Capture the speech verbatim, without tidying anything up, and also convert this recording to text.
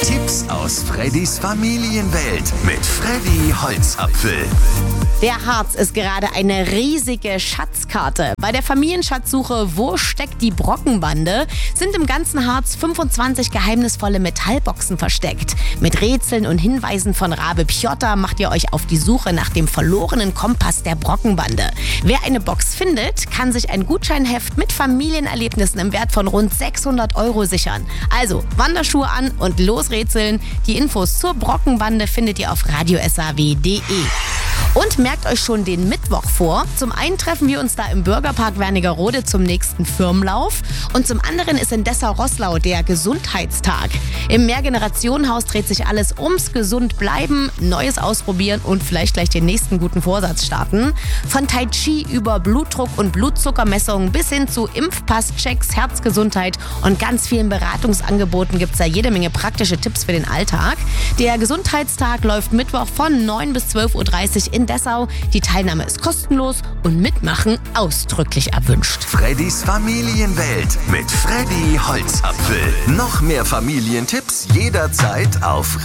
Tipps aus Freddys Familienwelt mit Freddy Holzapfel. Der Harz ist gerade eine riesige Schatzkarte. Bei der Familienschatzsuche Wo steckt die Brockenbande sind im ganzen Harz fünfundzwanzig geheimnisvolle Metallboxen versteckt. Mit Rätseln und Hinweisen von Rabe Pjotta macht ihr euch auf die Suche nach dem verlorenen Kompass der Brockenbande. Wer eine Box findet, kann sich ein Gutscheinheft mit Familienerlebnissen im Wert von rund sechshundert Euro sichern. Also Wanderschuhe an und losrätseln. Die Infos zur Brockenbande findet ihr auf radio s a w punkt d e. Und merkt euch schon den Mittwoch vor. Zum einen treffen wir uns da im Bürgerpark Wernigerode zum nächsten Firmenlauf. Und zum anderen ist in Dessau-Roßlau der Gesundheitstag. Im Mehrgenerationenhaus dreht sich alles ums gesund bleiben, Neues ausprobieren und vielleicht gleich den nächsten guten Vorsatz starten. Von Tai Chi über Blutdruck und Blutzuckermessungen bis hin zu Impfpasschecks, Herzgesundheit und ganz vielen Beratungsangeboten gibt es da jede Menge praktische Tipps für den Alltag. Der Gesundheitstag läuft Mittwoch von neun bis zwölf Uhr dreißig in Dessau. Die Teilnahme ist kostenlos und Mitmachen ausdrücklich erwünscht. Freddys Familienwelt mit Freddy Holzapfel. Noch mehr Familientipps jederzeit auf